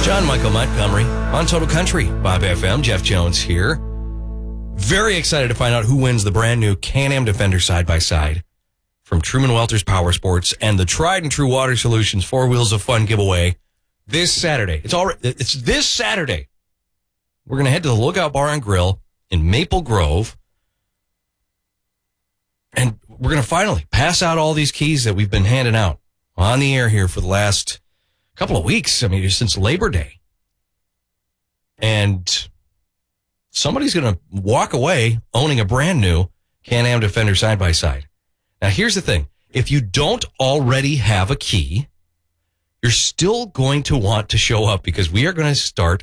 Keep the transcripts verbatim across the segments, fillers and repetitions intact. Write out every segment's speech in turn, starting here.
John Michael Montgomery on Total Country, Bob F M. Jeff Jones here. Very excited to find out who wins the brand new Can-Am Defender side-by-side from Truman Welters Power Sports and the tried and true Water Solutions Four Wheels of Fun giveaway this Saturday. It's all, it's this Saturday. We're going to head to the Lookout Bar and Grill in Maple Grove. And we're going to finally pass out all these keys that we've been handing out on the air here for the last couple of weeks. I mean, since Labor Day. And somebody's going to walk away owning a brand new Can-Am Defender side-by-side. Now, here's the thing. If you don't already have a key, you're still going to want to show up because we are going to start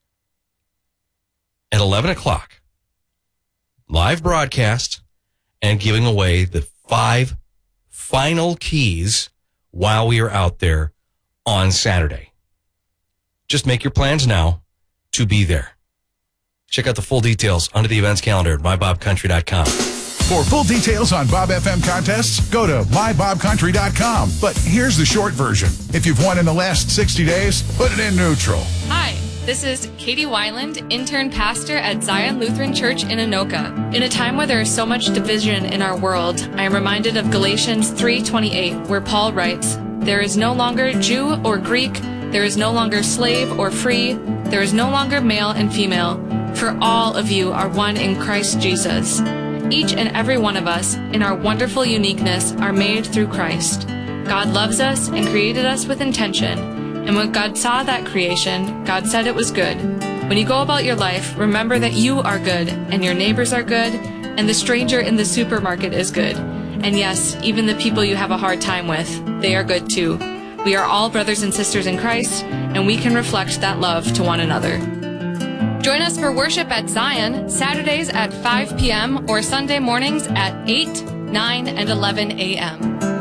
at eleven o'clock. Live broadcast and giving away the five final keys while we are out there on Saturday. Just make your plans now to be there. Check out the full details under the events calendar at my bob country dot com. For full details on Bob F M contests, go to my bob country dot com. But here's the short version. If you've won in the last sixty days, put it in neutral. Hi, this is Katie Weiland, intern pastor at Zion Lutheran Church in Anoka. In a time where there is so much division in our world, I am reminded of Galatians three twenty-eight, where Paul writes, "There is no longer Jew or Greek, there is no longer slave or free, there is no longer male and female, for all of you are one in Christ Jesus." Each and every one of us, in our wonderful uniqueness, are made through Christ. God loves us and created us with intention. And when God saw that creation, God said it was good. When you go about your life, remember that you are good, and your neighbors are good, and the stranger in the supermarket is good. And yes, even the people you have a hard time with, they are good too. We are all brothers and sisters in Christ, and we can reflect that love to one another. Join us for worship at Zion, Saturdays at five p.m. or Sunday mornings at eight, nine, and eleven a.m.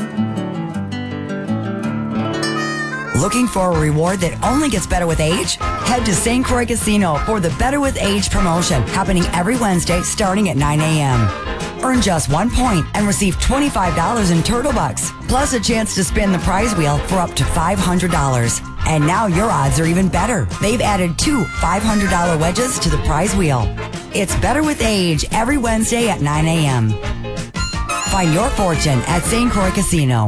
Looking for a reward that only gets better with age? Head to Saint Croix Casino for the Better with Age promotion, happening every Wednesday starting at nine a.m. Earn just one point and receive twenty-five dollars in Turtle Bucks, plus a chance to spin the prize wheel for up to five hundred dollars. And now your odds are even better. They've added two five hundred dollars wedges to the prize wheel. It's Better with Age every Wednesday at nine a.m. Find your fortune at Saint Croix Casino.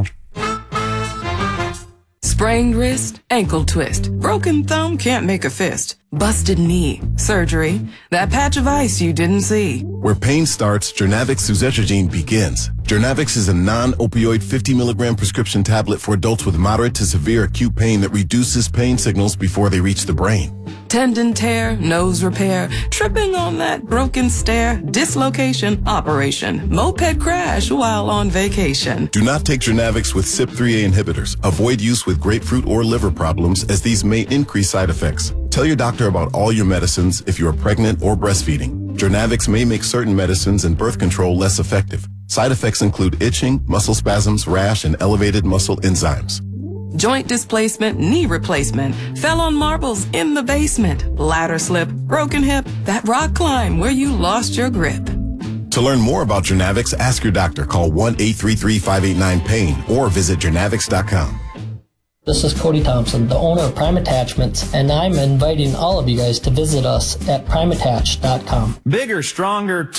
Sprained wrist, ankle twist, broken thumb, can't make a fist, busted knee, surgery, that patch of ice you didn't see. Where pain starts, Jernavix suzetrigine begins. Jernavix is a non-opioid fifty milligram prescription tablet for adults with moderate to severe acute pain that reduces pain signals before they reach the brain. Tendon tear, nose repair, tripping on that broken stair, dislocation, operation, moped crash while on vacation. Do not take Jernavix with C Y P three A inhibitors. Avoid use with grapefruit or liver problems, as these may increase side effects. Tell your doctor about all your medicines if you are pregnant or breastfeeding. Jernavix may make certain medicines and birth control less effective. Side effects include itching, muscle spasms, rash, and elevated muscle enzymes. Joint displacement, knee replacement, fell on marbles in the basement, ladder slip, broken hip, that rock climb where you lost your grip. To learn more about Jernavix, ask your doctor. Call one eight three three, five eight nine, pain or visit jernavix dot com. This is Cody Thompson, the owner of Prime Attachments, and I'm inviting all of you guys to visit us at prime attach dot com. Bigger, stronger,